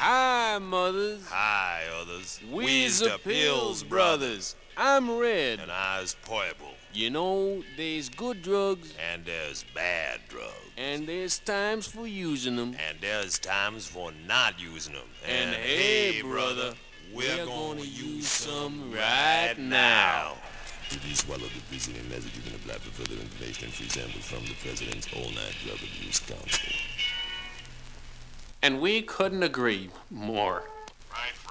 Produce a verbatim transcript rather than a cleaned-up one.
Hi, mothers. Hi, others. We's the Pills Brothers. I'm Red. And I's Poible. You know, there's good drugs. And there's bad drugs. And there's times for using them. And there's times for not using them. And, and hey, brother, we're, we're gonna, gonna use some right now. If you swallow the preceding message, you can apply for further information and free samples from the President's All-Night Drug Abuse Council. And we couldn't agree more. Right.